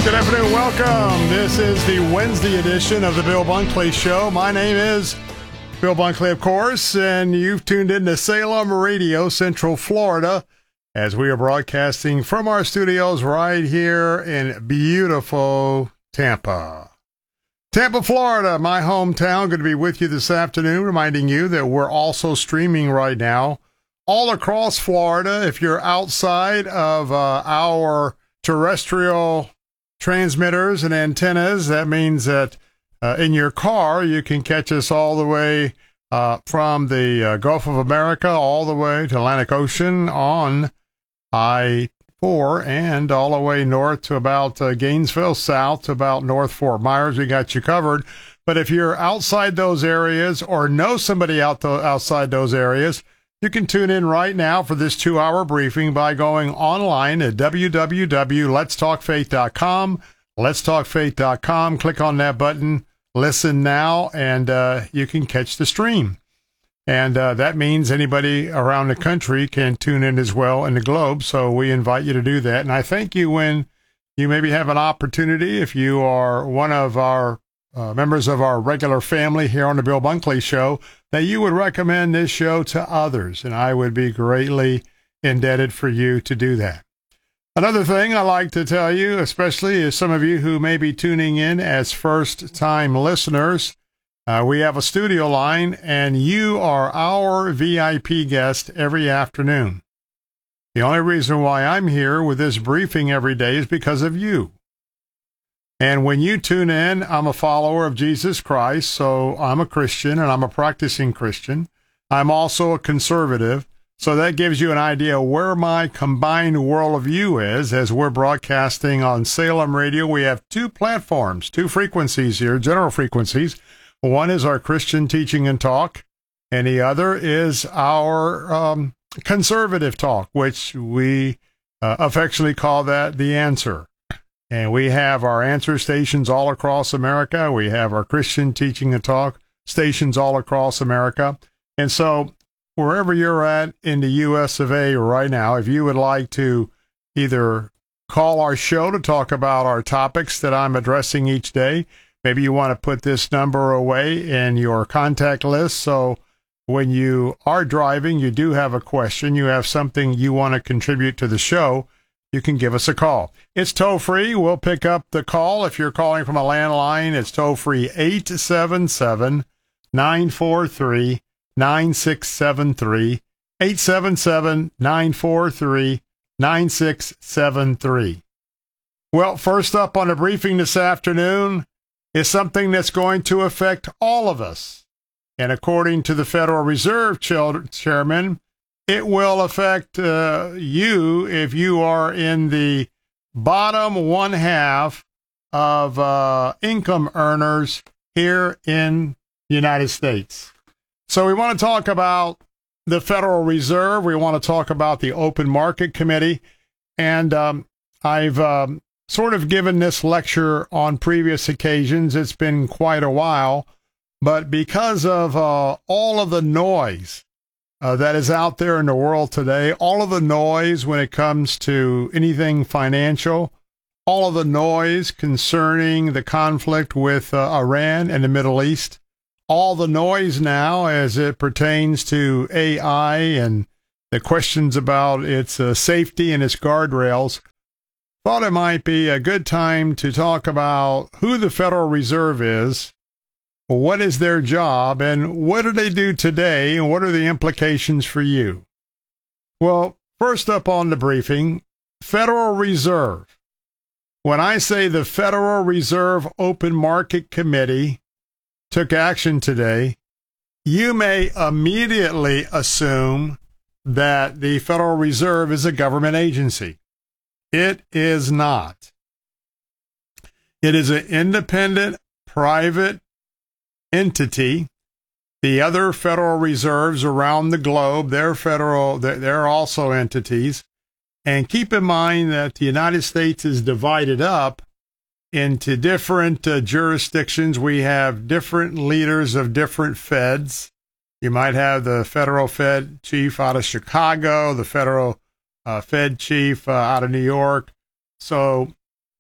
Good afternoon. Welcome. This is the Wednesday edition of the Bill Bunkley Show. My name is Bill Bunkley, of course, and you've tuned in to Salem Radio, Central Florida, as we are broadcasting from our studios right here in beautiful Tampa. Tampa, Florida, my hometown. Good to be with you this afternoon, reminding you that we're also streaming right now all across Florida. If you're outside of our terrestrial transmitters and antennas, that means that in your car you can catch us all the way from the Gulf of America all the way to Atlantic Ocean on I-4 and all the way north to about Gainesville, south to about North Fort Myers. We got you covered. But if you're outside those areas or know somebody outside those areas, you can tune in right now for this 2-hour briefing by going online at www.letstalkfaith.com. Letstalkfaith.com. Click on that button, listen now, and you can catch the stream. And that means anybody around the country can tune in as well in the globe. So we invite you to do that. And I thank you when you maybe have an opportunity, if you are one of our members of our regular family here on the Bill Bunkley Show, that you would recommend this show to others, and I would be greatly indebted for you to do that. Another thing I like to tell you, especially is some of you who may be tuning in as first-time listeners, we have a studio line, and you are our VIP guest every afternoon. The only reason why I'm here with this briefing every day is because of you. And when you tune in, I'm a follower of Jesus Christ, so I'm a Christian and I'm a practicing Christian. I'm also a conservative, so that gives you an idea where my combined worldview is as we're broadcasting on Salem Radio. We have two platforms, two frequencies here, general frequencies. One is our Christian teaching and talk, and the other is our conservative talk, which we affectionately call that The Answer. And we have our answer stations all across America. We have our Christian teaching and talk stations all across America. And so wherever you're at in the U.S. of A. right now, if you would like to either call our show to talk about our topics that I'm addressing each day, maybe you want to put this number away in your contact list. So when you are driving, you do have a question, you have something you want to contribute to the show, you can give us a call. It's toll-free. We'll pick up the call. If you're calling from a landline, it's toll-free 877-943-9673, 877-943-9673. Well, first up on the briefing this afternoon is something that's going to affect all of us. And according to the Federal Reserve Chairman, it will affect you if you are in the bottom one half of income earners here in the United States. So we want to talk about the Federal Reserve. We want to talk about the Open Market Committee. And I've sort of given this lecture on previous occasions. It's been quite a while. But because of all of the noise that is out there in the world today, all of the noise when it comes to anything financial, all of the noise concerning the conflict with Iran and the Middle East, all the noise now as it pertains to AI and the questions about its safety and its guardrails, thought it might be a good time to talk about who the Federal Reserve is, what is their job, and what do they do today, and what are the implications for you? Well, first up on the briefing, Federal Reserve. When I say the Federal Reserve Open Market Committee took action today, you may immediately assume that the Federal Reserve is a government agency. It is not. It is an independent, private entity. The other Federal Reserves around the globe, they're also entities. And keep in mind that the United States is divided up into different jurisdictions. We have different leaders of different feds. You might have the federal Fed chief out of Chicago, the federal Fed chief out of New York. So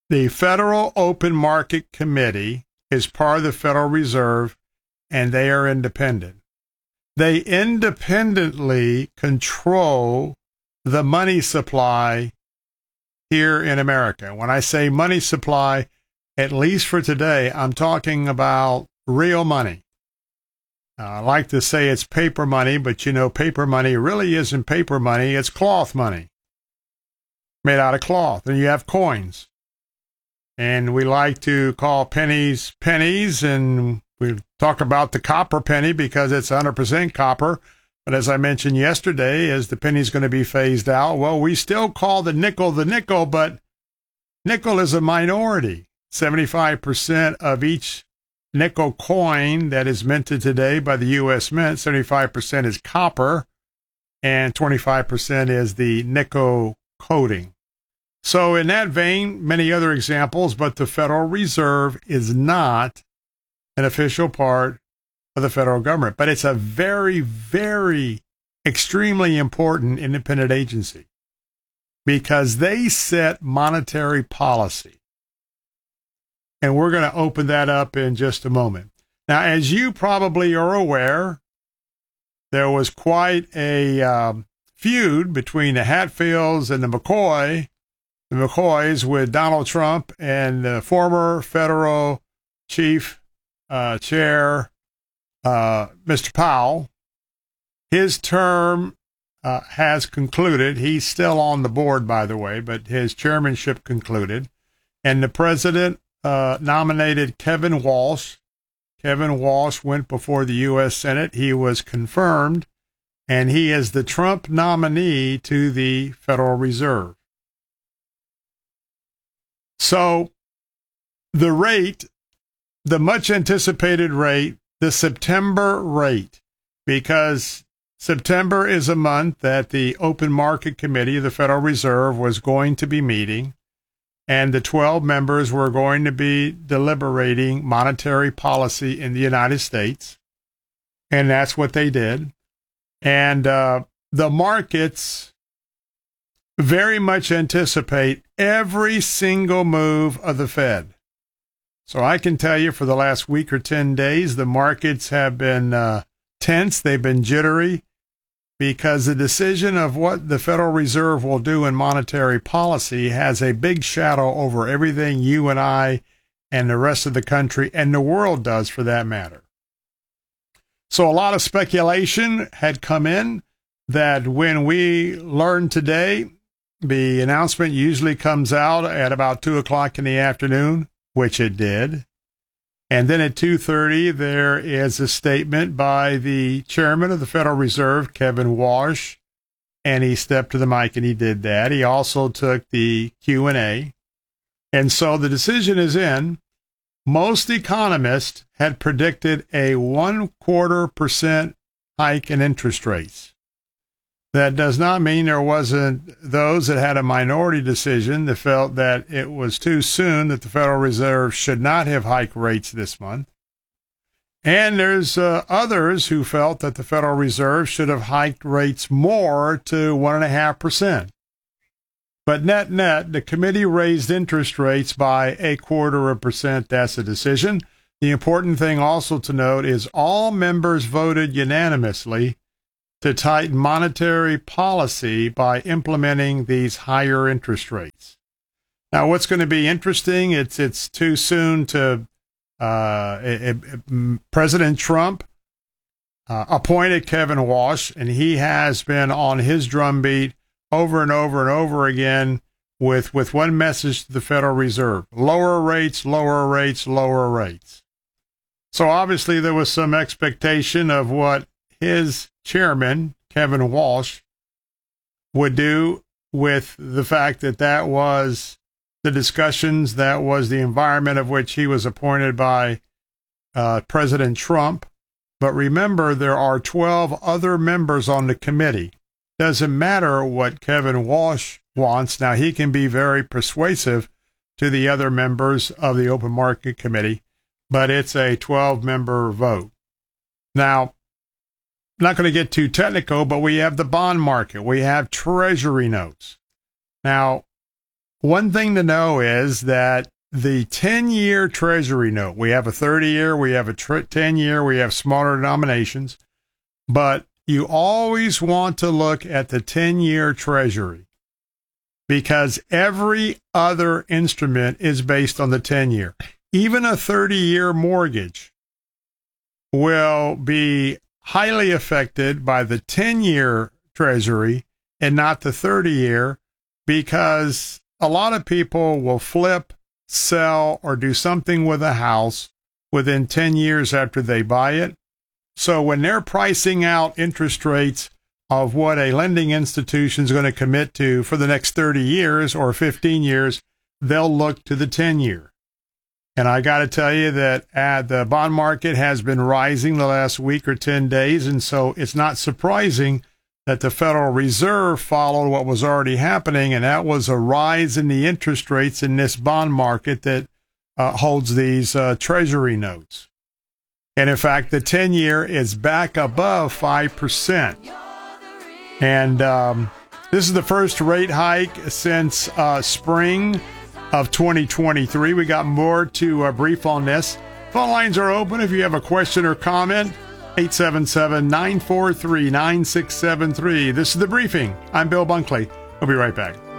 The Federal Open Market Committee is part of the Federal Reserve, and they are independent. They independently control the money supply here in America. When I say money supply, at least for today, I'm talking about real money. I like to say it's paper money, but you know, paper money really isn't paper money. It's cloth money made out of cloth. And you have coins. And we like to call pennies pennies, and we talk about the copper penny because it's 100% copper. But as I mentioned yesterday, as the penny's going to be phased out, well, we still call the nickel, but nickel is a minority. 75% of each nickel coin that is minted today by the U.S. Mint, 75% is copper, and 25% is the nickel coating. So in that vein, many other examples, but the Federal Reserve is not an official part of the federal government, but it's a very, very extremely important independent agency because they set monetary policy. And we're going to open that up in just a moment. Now, as you probably are aware, there was quite a feud between the Hatfields and the McCoys with Donald Trump and the former federal chief chair, Mr. Powell. His term has concluded. He's still on the board, by the way, but his chairmanship concluded. And the president nominated Kevin Walsh. Kevin Walsh went before the U.S. Senate. He was confirmed, and he is the Trump nominee to the Federal Reserve. So the rate, the much anticipated rate, the September rate, because September is a month that the Open Market Committee of the Federal Reserve was going to be meeting, and the 12 members were going to be deliberating monetary policy in the United States, and that's what they did. And the markets very much anticipate every single move of the Fed. So I can tell you for the last week or 10 days, the markets have been tense. They've been jittery because the decision of what the Federal Reserve will do in monetary policy has a big shadow over everything you and I and the rest of the country and the world does for that matter. So a lot of speculation had come in that when we learned today, the announcement usually comes out at about 2 o'clock in the afternoon, which it did. And then at 2:30, there is a statement by the chairman of the Federal Reserve, Kevin Walsh, and he stepped to the mic and he did that. He also took the Q&A. And so the decision is in. Most economists had predicted a 1/4% hike in interest rates. That does not mean there wasn't those that had a minority decision that felt that it was too soon, that the Federal Reserve should not have hiked rates this month. And there's others who felt that the Federal Reserve should have hiked rates more to 1.5%. But net, the committee raised interest rates by 0.25%. That's a decision. The important thing also to note is all members voted unanimously to tighten monetary policy by implementing these higher interest rates. Now, what's going to be interesting, it's too soon to, President Trump appointed Kevin Walsh, and he has been on his drumbeat over and over and over again with one message to the Federal Reserve: lower rates, lower rates, lower rates. So obviously there was some expectation of what his chairman, Kevin Walsh, would do with the fact that that was the discussions, that was the environment of which he was appointed by President Trump. But remember, there are 12 other members on the committee. Doesn't matter what Kevin Walsh wants. Now, he can be very persuasive to the other members of the Open Market Committee, but it's a 12-member vote. Now, not going to get too technical, but we have the bond market. We have treasury notes. Now, one thing to know is that the 10-year Treasury note, we have a 30-year, we have a 10-year, we have smaller denominations, but you always want to look at the 10-year Treasury because every other instrument is based on the 10-year. Even a 30-year mortgage will be highly affected by the 10-year Treasury and not the 30-year because a lot of people will flip, sell, or do something with a house within 10 years after they buy it. So when they're pricing out interest rates of what a lending institution is going to commit to for the next 30 years or 15 years, they'll look to the 10-year. And I got to tell you that the bond market has been rising the last week or 10 days, and so it's not surprising that the Federal Reserve followed what was already happening, and that was a rise in the interest rates in this bond market that holds these Treasury notes. And in fact, the 10-year is back above 5%. And this is the first rate hike since spring of 2023. We got more to brief on this. Phone lines are open if you have a question or comment. 877-943-9673. This is The Briefing. I'm Bill Bunkley. We'll be right back.